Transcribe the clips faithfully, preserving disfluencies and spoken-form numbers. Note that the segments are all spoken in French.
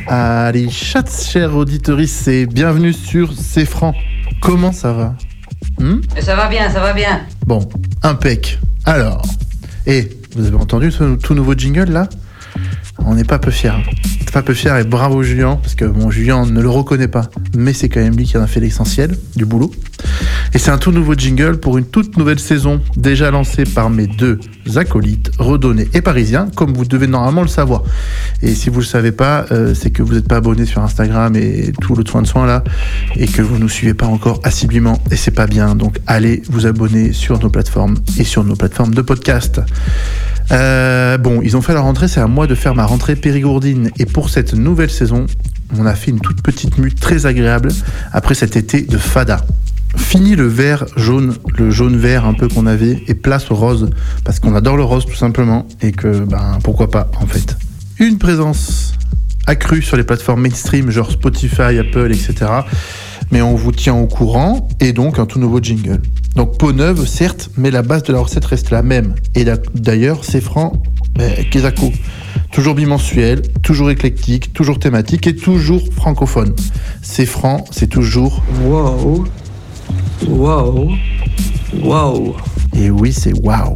Allez, chat, chers auditeurs, et bienvenue sur C'est Franc. Comment ça va? hmm Ça va bien, ça va bien. Bon, impec. Alors, et vous avez entendu ce tout nouveau jingle là? On n'est pas peu fiers. Pas peu fiers et bravo Julien, parce que bon, Julien ne le reconnaît pas, mais c'est quand même lui qui en a fait l'essentiel du boulot. Et c'est un tout nouveau jingle pour une toute nouvelle saison, déjà lancée par mes deux acolytes, Redonné et Parisien, comme vous devez normalement le savoir. Et si vous le savez pas, euh, c'est que vous n'êtes pas abonné sur Instagram et tout le soin de soin là, et que vous nous suivez pas encore assidûment, et c'est pas bien. Donc allez vous abonner sur nos plateformes et sur nos plateformes de podcast. Euh, bon, ils ont fait leur rentrée, c'est à moi de faire ma rentrée périgourdine. Et pour cette nouvelle saison, on a fait une toute petite mue très agréable après cet été de fada. Fini le vert jaune, le jaune vert un peu qu'on avait, et place au rose, parce qu'on adore le rose tout simplement, et que, ben, pourquoi pas en fait. Une présence accrue sur les plateformes mainstream, genre Spotify, Apple, et cetera. Mais on vous tient au courant, et donc un tout nouveau jingle. Donc peau neuve, certes, mais la base de la recette reste la même. Et d'ailleurs, c'est franc, ben, Kezako. Toujours bimensuel, toujours éclectique, toujours thématique et toujours francophone. C'est franc, c'est toujours... Wow. Wow. Wow. Et oui, c'est wow.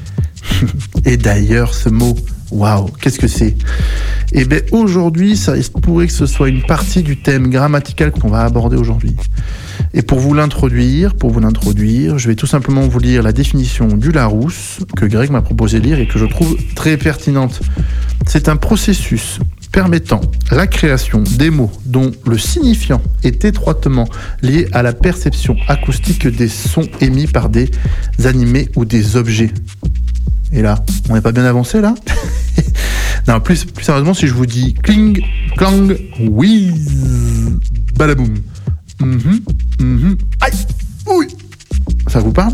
Et d'ailleurs, ce mot wow, qu'est-ce que c'est? Eh bien, aujourd'hui, ça il se pourrait que ce soit une partie du thème grammatical qu'on va aborder aujourd'hui. Et pour vous l'introduire, pour vous l'introduire, je vais tout simplement vous lire la définition du Larousse que Greg m'a proposé de lire et que je trouve très pertinente. C'est un processus permettant la création des mots dont le signifiant est étroitement lié à la perception acoustique des sons émis par des animés ou des objets. Et là, on n'est pas bien avancé là? Non, plus, plus sérieusement, si je vous dis cling, clang, whiz, badaboum. Mhm, mhm, aïe, ouï. Ça vous parle?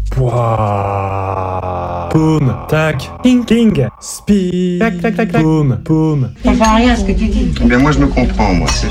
Pouah. Poum, tac, cling, cling, speed, tac, tac, tac, tac, poum, poum. Ça fait rien ce que tu dis. Eh bien, moi, je me comprends, moi. C'est